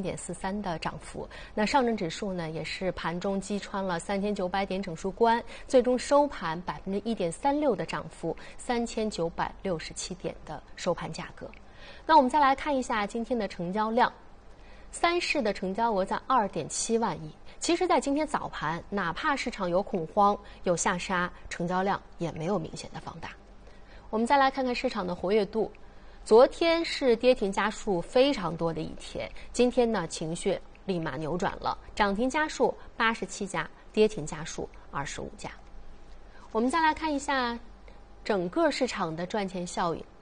3.43%的涨幅。那上证指数呢，也是盘中击穿了3900点整数关，最终收盘1.36%的涨幅，3967点的收盘价格。那我们再来看一下今天的成交量，三市的成交额在2.7万亿。其实，在今天早盘，哪怕市场有恐慌、有下杀，成交量也没有明显的放大。我们再来看看市场的活跃度，昨天是跌停家数非常多的一天，今天呢情绪立马扭转了，涨停家数87家，跌停家数25家。我们再来看一下整个市场的赚钱效应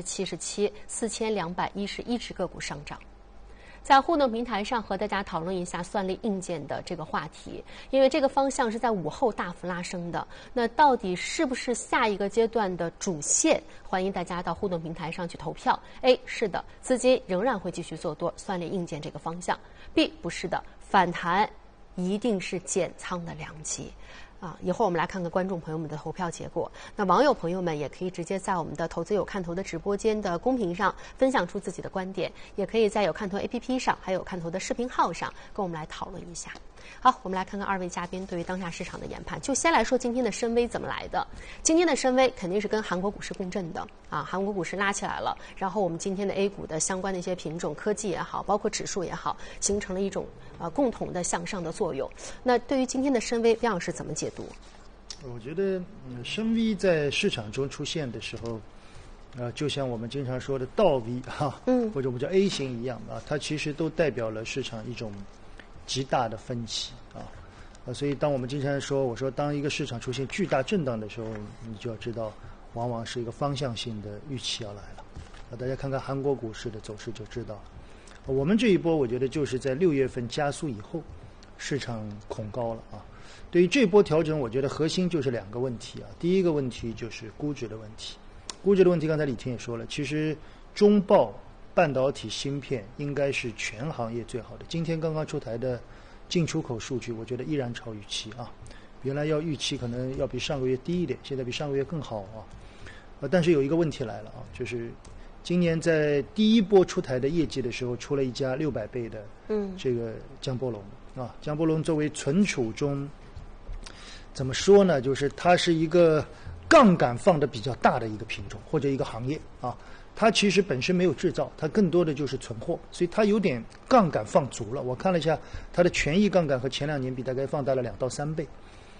，77%，4211只个股上涨。在互动平台上和大家讨论一下算力硬件的这个话题，因为这个方向是在午后大幅拉升的，那到底是不是下一个阶段的主线？欢迎大家到互动平台上去投票。A 是的，资金仍然会继续做多算力硬件这个方向。B 不是的，反弹一定是减仓的良机。一会儿我们来看看观众朋友们的投票结果。那网友朋友们也可以直接在我们的投资有看头的直播间的公屏上分享出自己的观点，也可以在有看头 APP 上，还有有看头的视频号上跟我们来讨论一下。好，我们来看看二位嘉宾对于当下市场的研判。就先来说今天的深 V 怎么来的。今天的深 V 肯定是跟韩国股市共振的韩国股市拉起来了，然后我们今天的 A 股的相关的一些品种，科技也好，包括指数也好，形成了一种共同的向上的作用。那对于今天的深 V， 梁老师怎么解读？ 我觉得深 V 在市场中出现的时候，就像我们经常说的倒 V 或者我们叫 A 型一样它其实都代表了市场一种极大的分歧所以当我们经常说，我说当一个市场出现巨大震荡的时候，你就要知道，往往是一个方向性的预期要来了大家看看韩国股市的走势就知道了。我们这一波，我觉得就是在6月份加速以后，市场恐高了对于这波调整，我觉得核心就是2个问题第一个问题就是估值的问题。估值的问题，刚才李婷也说了，其实中报半导体芯片应该是全行业最好的。今天刚刚出台的进出口数据，我觉得依然超预期原来要预期可能要比上个月低一点，现在比上个月更好但是有一个问题来了就是今年在第一波出台的业绩的时候，出了一家600倍的这个江波龙江波龙作为存储中怎么说呢，就是它是一个杠杆放的比较大的一个品种或者一个行业它其实本身没有制造，它更多的就是存货，所以它有点杠杆放足了。我看了一下它的权益杠杆和前2年比大概放大了2到3倍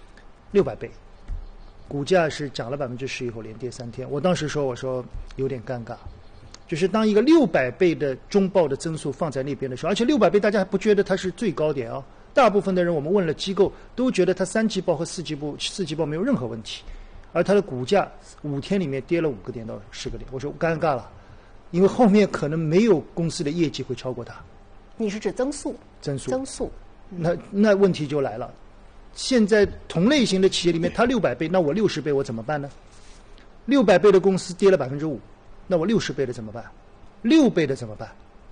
，600倍，股价是涨了10%以后连跌3天。我当时说，我说有点尴尬，就是当一个600倍的中报的增速放在那边的时候，而且600倍大家还不觉得它是最高点大部分的人我们问了机构都觉得它3季报和4季报没有任何问题，而它的股价5天里面跌了5个点到10个点。我说尴尬了，因为后面可能没有公司的业绩会超过它。 你是指增速？增速。 那问题就来了，现在同类型的企业里面，它600倍，那我60倍我怎么办呢？600倍的公司跌了5%，那我60倍的怎么办？6倍的怎么办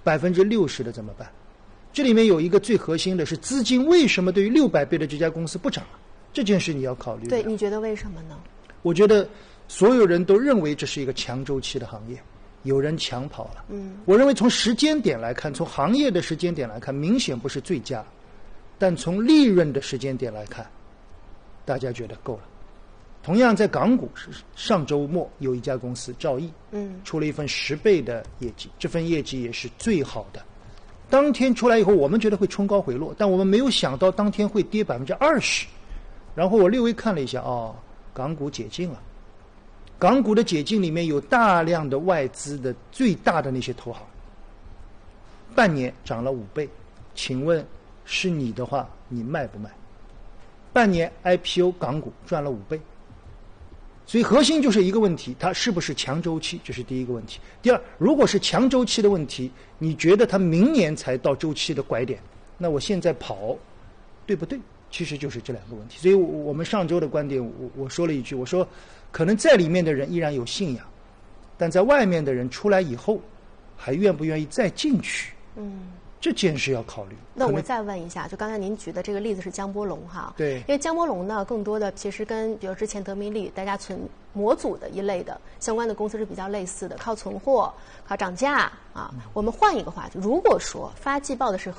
？60%的怎么办？这里面有一个最核心的是资金为什么对于600倍的这家公司不涨这件事你要考虑。 对，你觉得为什么呢？ 我觉得所有人都认为这是一个强周期的行业，有人抢跑了。我认为从时间点来看，从行业的时间点来看，明显不是最佳，但从利润的时间点来看，大家觉得够了。同样在港股，上周末有一家公司兆易出了一份10倍的业绩，这份业绩也是最好的。当天出来以后，我们觉得会冲高回落，但我们没有想到当天会跌20%。然后我略微看了一下港股解禁了。港股的解禁里面有大量的外资的最大的那些投行，半年涨了5倍，请问是你的话，你卖不卖？半年 IPO 港股赚了5倍。所以核心就是一个问题，它是不是强周期，这是第一个问题。第二，如果是强周期的问题，你觉得它明年才到周期的拐点，那我现在跑对不对？其实就是这2个问题。所以我们上周的观点，我说了一句，我说可能在里面的人依然有信仰，但在外面的人出来以后还愿不愿意再进去，这件事要考虑。 那我再问一下，就刚才您举的这个例子是江波龙对， 因为江波龙呢，更多的其实跟比如之前德明利大家存模组的一类的相关的公司是比较类似的，靠存货，靠涨价我们换一个话题，如果说发季报的是